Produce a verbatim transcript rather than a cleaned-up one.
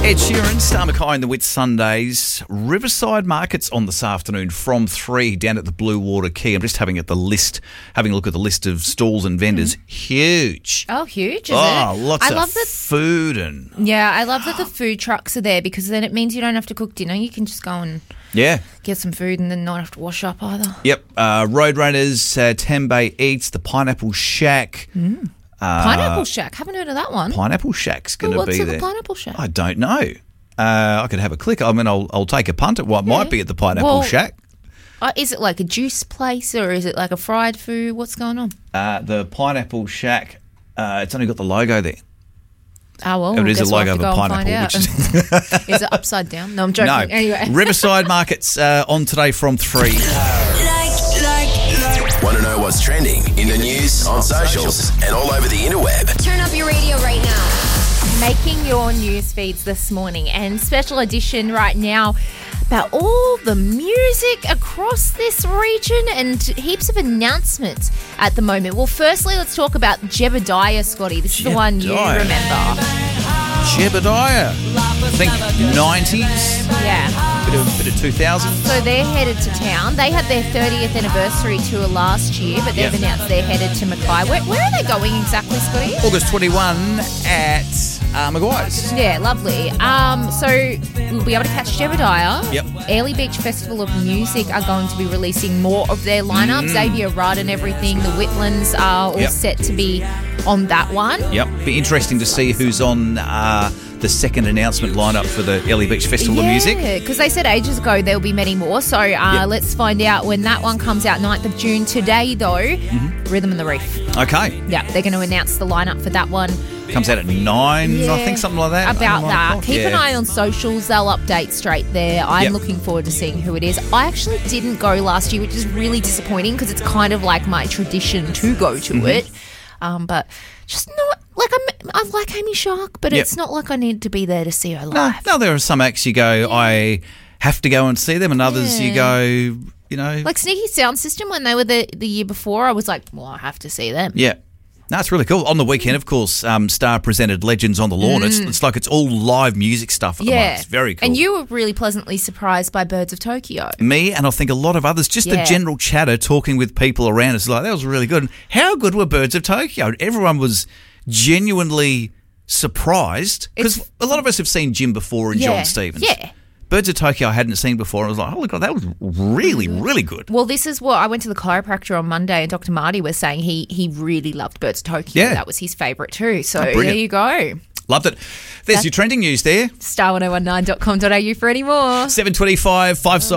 Ed Sheeran, Star Mackay and the Whit Sundays. Riverside Markets on this afternoon from three down at the Blue Water Quay. I'm just having at the list, having a look at the list of stalls and vendors. Mm. Huge. Oh, huge, is oh, it? lots I of love that, food and... Yeah, I love that the food trucks are there because then it means you don't have to cook dinner. You can just go and yeah. get some food and then not have to wash up either. Yep. Uh, Roadrunners, uh, Tembay Eats, the Pineapple Shack. Mm. Uh, Pineapple Shack. Haven't heard of that one. Pineapple Shack's going to well, be what's there. at the Pineapple Shack? I don't know. Uh, I could have a click. I mean, I'll, I'll take a punt at what yeah. might be at the Pineapple well, Shack. Uh, is it like a juice place or is it like a fried food? What's going on? Uh, the Pineapple Shack, uh, it's only got the logo there. Oh, well, it is a logo we'll of a pineapple. Which is, is it upside down? No, I'm joking. No. Anyway. Riverside Markets uh, on today from three. Want to know what's trending in the news, on socials, and all over the interweb? Turn up your radio right now. Making your news feeds this morning, and special edition right now about all the music across this region and heaps of announcements at the moment. Well, firstly, let's talk about Jebediah, Scotty. This is Jebediah. the one you remember. Jebediah. I think nineties. Yeah. Bit of, bit of two thousand. So they're headed to town. They had their thirtieth anniversary tour last year, but they've yep. announced they're headed to Mackay. Where, where are they going exactly, Scotty? August twenty-first at uh, Maguire's. Yeah, lovely. Um, so we'll be able to catch Jebediah. Yep. Airlie Beach Festival of Music are going to be releasing more of their lineup. Mm. Xavier Rudd and everything. The Whitlands are all yep. set to be on that one. Yep. Be interesting to see who's on uh, the second announcement lineup for the Airlie Beach Festival yeah, of Music. Yeah, because they said ages ago there'll be many more. So uh, yep. let's find out when that one comes out, ninth of June. Today, though, mm-hmm. Rhythm and the Reef. Okay. Yeah, they're going to announce the lineup for that one. Comes out at nine, yeah, I think, something like that. About that. Keep yeah. an eye on socials. They'll update straight there. I'm yep. looking forward to seeing who it is. I actually didn't go last year, which is really disappointing because it's kind of like my tradition to go to mm-hmm. it. Um, but just not like I'm. I like Amy Shark, but yep. it's not like I need to be there to see her live. No, no, there are some acts you go, yeah. I have to go and see them, and others yeah. you go, you know, like Sneaky Sound System when they were the the year before. I was like, well, I have to see them. Yeah. No, it's really cool. On the weekend, of course, um, Star presented Legends on the Lawn. Mm. It's, it's like it's all live music stuff at yeah. the moment. It's very cool. And you were really pleasantly surprised by Birds of Tokyo. Me, and I think a lot of others, just yeah. the general chatter, talking with people around us, like, that was really good. And how good were Birds of Tokyo? Everyone was genuinely surprised because a lot of us have seen Jim before and yeah. John Stevens. Yeah. Birds of Tokyo I hadn't seen before. I was like, holy God, that was really, really good. Well, this is what I went to the chiropractor on Monday and Doctor Marty was saying he he really loved Birds of Tokyo. Yeah. That was his favourite too. So oh, there you go. Loved it. There's That's your trending news there. star ten nineteen dot com dot a u for any more. seven twenty-five, five